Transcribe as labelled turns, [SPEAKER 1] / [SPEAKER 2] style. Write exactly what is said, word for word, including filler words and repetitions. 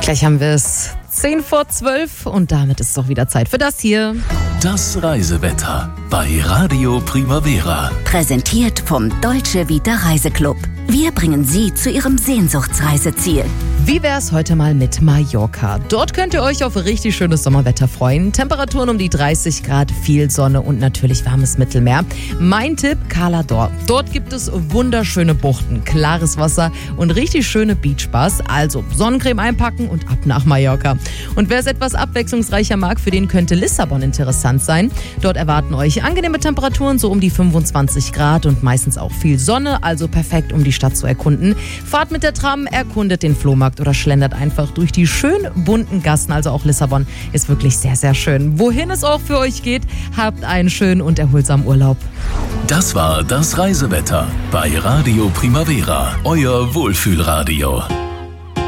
[SPEAKER 1] Gleich haben wir es zehn vor zwölf und damit ist es doch wieder Zeit für das hier.
[SPEAKER 2] Das Reisewetter bei Radio Primavera.
[SPEAKER 3] Präsentiert vom Deutsche Vita Reiseclub. Wir bringen Sie zu Ihrem Sehnsuchtsreiseziel.
[SPEAKER 1] Wie wär's heute mal mit Mallorca? Dort könnt ihr euch auf richtig schönes Sommerwetter freuen. Temperaturen um die dreißig Grad, viel Sonne und natürlich warmes Mittelmeer. Mein Tipp, Cala d'Or. Dort gibt es wunderschöne Buchten, klares Wasser und richtig schöne Beachbars. Also Sonnencreme einpacken und ab nach Mallorca. Und wer es etwas abwechslungsreicher mag, für den könnte Lissabon interessant sein. Dort erwarten euch angenehme Temperaturen, so um die fünfundzwanzig Grad und meistens auch viel Sonne, also perfekt, um die Stadt zu erkunden. Fahrt mit der Tram, erkundet den Flohmarkt oder schlendert einfach durch die schön bunten Gassen. Also auch Lissabon ist wirklich sehr, sehr schön. Wohin es auch für euch geht, habt einen schönen und erholsamen Urlaub.
[SPEAKER 2] Das war das Reisewetter bei Radio Primavera, euer Wohlfühlradio.